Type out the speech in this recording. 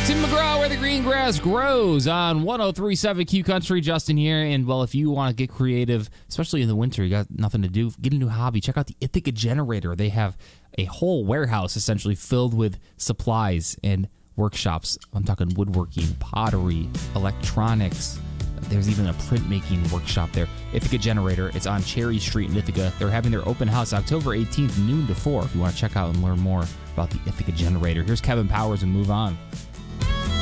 Tim McGraw, where the green grass grows on 103.7 Q Country. Justin here. And, well, if you want to get creative, especially in the winter, you got nothing to do, get a new hobby. Check out the Ithaca Generator. They have a whole warehouse essentially filled with supplies and workshops. I'm talking woodworking, pottery, electronics. There's even a printmaking workshop there. Ithaca Generator. It's on Cherry Street in Ithaca. They're having their open house October 18th, noon to 4, if you want to check out and learn more about the Ithaca Generator. Here's Kevin Powers and Move On.